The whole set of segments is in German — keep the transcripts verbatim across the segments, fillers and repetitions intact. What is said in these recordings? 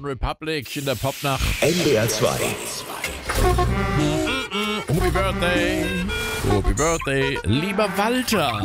Republic in der Popnacht. N D R zwei. Happy Birthday. Happy Birthday, lieber Walter.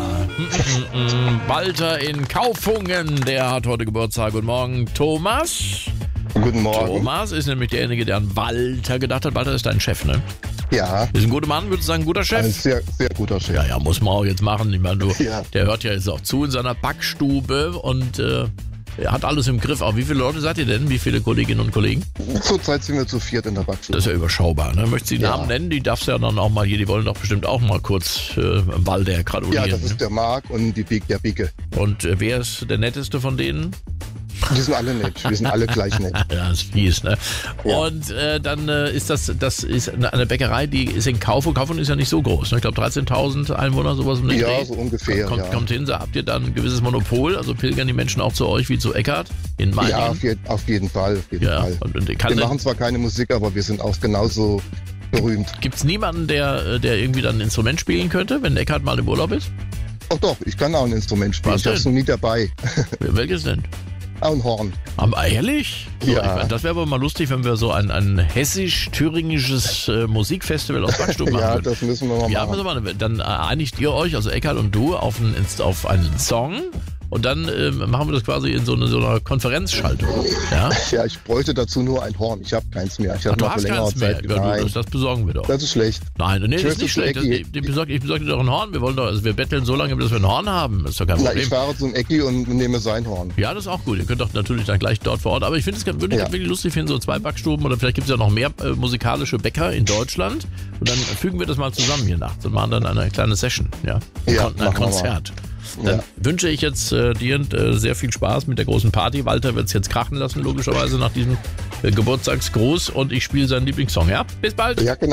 Walter in Kaufungen, der hat heute Geburtstag. Guten Morgen, Thomas. Guten Morgen. Thomas ist nämlich derjenige, der an Walter gedacht hat. Walter ist dein Chef, ne? Ja. Ist ein guter Mann, würdest du sagen, ein guter Chef? Ein sehr, sehr guter Chef. Ja, ja, muss man auch jetzt machen. Ich meine, du, Ja. der hört ja jetzt auch zu in seiner Backstube und äh, er hat alles im Griff. Auch wie viele Leute seid ihr denn? Wie viele Kolleginnen und Kollegen? Zurzeit sind wir zu viert in der Backstube. Das ist ja überschaubar, ne? Möchtest du die Ja. Namen nennen? Die darfst du ja dann auch mal hier, die wollen doch bestimmt auch mal kurz äh, Walter Ja, gratulieren. das ist der Marc und die Big, der Bicke. Ne? Und äh, wer ist der netteste von denen? Die sind alle nett. Wir sind alle gleich nett. Ja, das ist fies, ne? Ja. Und äh, dann äh, ist das, das ist eine, eine Bäckerei, die ist in Kaufung. Kaufung ist ja nicht so groß, ne? Ich glaube dreizehntausend Einwohner, sowas um den Ja, Dreh. so ungefähr, Kommt, ja. kommt hin, so habt ihr dann ein gewisses Monopol? Also pilgern die Menschen auch zu euch wie zu Eckart in Meiningen? Ja, auf, je, auf jeden Fall. Auf jeden Ja, Fall. und, und kann Wir denn- machen zwar keine Musik, aber wir sind auch genauso berühmt. Gibt's niemanden, der, äh, der irgendwie dann ein Instrument spielen könnte, wenn Eckart mal im Urlaub ist? Ach doch, ich kann auch ein Instrument spielen. Was Ich hab's denn? noch nie dabei. Welches denn? Auch ein Horn. Aber ehrlich? So, Ja. ich mein, das wäre aber mal lustig, wenn wir so ein, ein hessisch-thüringisches äh, Musikfestival aus Backstube machen Ja, würden. das müssen wir mal Ja, machen. müssen wir mal, dann äh, einigt ihr euch, also Eckart und du, auf einen, auf einen Song und dann ähm, machen wir das quasi in so, eine, so einer Konferenzschaltung. Ja? Ja, ich bräuchte dazu nur ein Horn. Ich habe keins mehr. Ich Ach, habe du noch hast vor längerer keins mehr. Zeit. Ja, du, Nein, das, das besorgen wir doch. das ist schlecht. Nein, nee, Ich das ist möchte nicht zu schlecht. Das, Ecki. die, die besorg, ich besorge dir doch ein Horn. Wir wollen doch, also wir betteln so lange, bis wir ein Horn haben. Das ist doch kein Na, Problem. ich fahre zum Ecki und nehme sein Horn. Ja, das ist auch gut. Ihr könnt doch natürlich dann gleich dort vor Ort. Aber ich finde es ganz- würde ich Ja. wirklich lustig finden, so zwei Backstuben oder vielleicht gibt es ja noch mehr äh, musikalische Bäcker in Deutschland. Und dann fügen wir das mal zusammen hier nachts und machen dann eine kleine Session. Ja, ein, Ja, Kon ein machen wir mal. Konzert. Dann Ja. wünsche ich jetzt äh, dir äh, sehr viel Spaß mit der großen Party. Walter wird es jetzt krachen lassen, logischerweise nach diesem äh, Geburtstagsgruß. Und ich spiele seinen Lieblingssong. Ja, bis bald. Ja, genau.